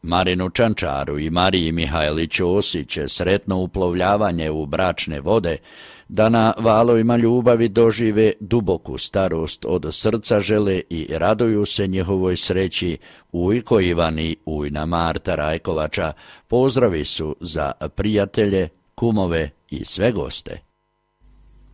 Marinu Čančaru i Mariji Mihajlić Osić sretno uplovljavanje u bračne vode, da na valovima ljubavi dožive duboku starost od srca žele i raduju se njihovoj sreći Ujko Ivan i ujna Marta Rajkovača. Pozdravi su za prijatelje, kumove i sve goste.